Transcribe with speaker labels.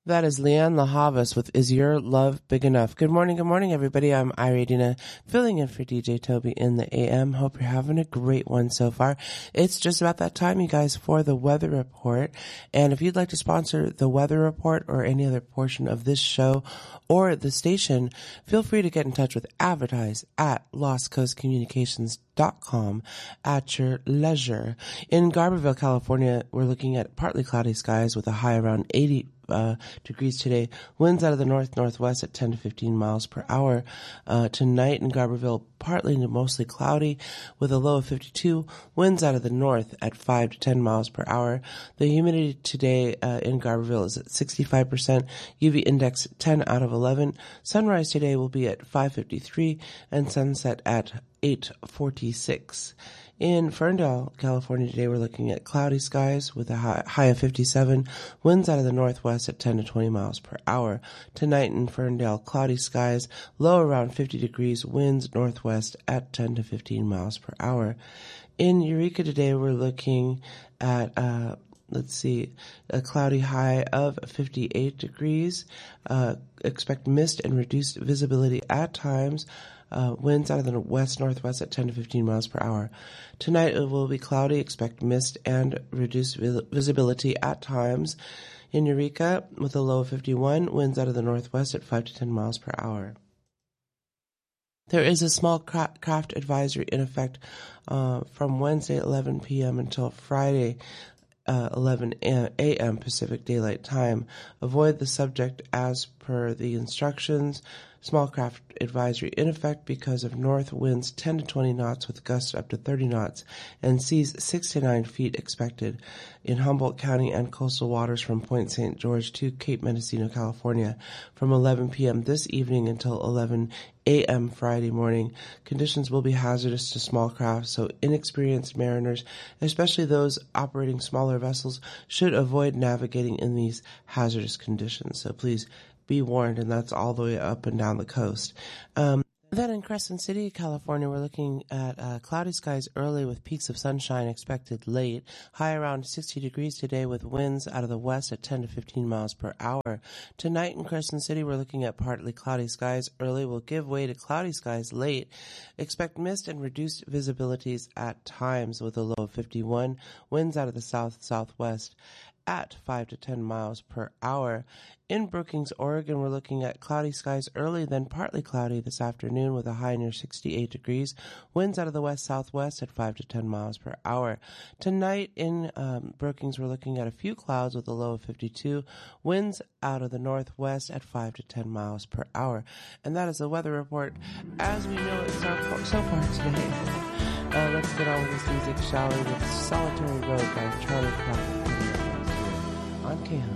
Speaker 1: That is Leanne LaHavas with Is Your Love Big Enough? Good morning, everybody. I'm Ira Dina, filling in for DJ Toby in the AM. Hope you're having a great one so far. It's just about that time, you guys, for the weather report. And if you'd like to sponsor the weather report or any other portion of this show or the station, feel free to get in touch with advertise at lostcoastcommunications.com at your leisure. In Garberville, California, we're looking at partly cloudy skies with a high around 80 degrees today. Winds out of the north-northwest at 10 to 15 miles per hour. Tonight in Garberville, partly to mostly cloudy with a low of 52. Winds out of the north at 5 to 10 miles per hour. The humidity today in Garberville is at 65%. UV index 10 out of 11. Sunrise today will be at 5:53 and sunset at 8:46. In Ferndale, California today, we're looking at cloudy skies with a high of 57, winds out of the northwest at 10 to 20 miles per hour. Tonight in Ferndale, cloudy skies, low around 50 degrees, winds northwest at 10 to 15 miles per hour. In Eureka today, we're looking at a cloudy high of 58 degrees. Expect mist and reduced visibility at times. Winds out of the west-northwest at 10 to 15 miles per hour. Tonight it will be cloudy. Expect mist and reduced visibility at times. In Eureka, with a low of 51, winds out of the northwest at 5 to 10 miles per hour. There is a small craft advisory in effect from Wednesday 11 p.m. until Friday 11 a.m. Pacific Daylight Time. Avoid the subject as per the instructions. Small craft advisory in effect because of north winds 10 to 20 knots with gusts up to 30 knots and seas 6 to 9 feet expected in Humboldt County and coastal waters from Point St. George to Cape Mendocino, California from 11 p.m. this evening until 11 a.m. Friday morning. Conditions will be hazardous to small craft, so inexperienced mariners, especially those operating smaller vessels, should avoid navigating in these hazardous conditions. So please be warned, and that's all the way up and down the coast. Then in Crescent City, California, we're looking at cloudy skies early with peaks of sunshine expected late. High around 60 degrees today with winds out of the west at 10 to 15 miles per hour. Tonight in Crescent City, we're looking at partly cloudy skies early will give way to cloudy skies late. Expect mist and reduced visibilities at times with a low of 51. Winds out of the south-southwest at 5 to 10 miles per hour. In Brookings, Oregon, we're looking at cloudy skies early, then partly cloudy this afternoon with a high near 68 degrees. Winds out of the west-southwest at 5 to 10 miles per hour. Tonight in Brookings, we're looking at a few clouds with a low of 52. Winds out of the northwest at 5 to 10 miles per hour. And that is the weather report as we know it so far today. Let's get on with this music, shall we, with Solitary Road by Charlie Crawford on K-Hub.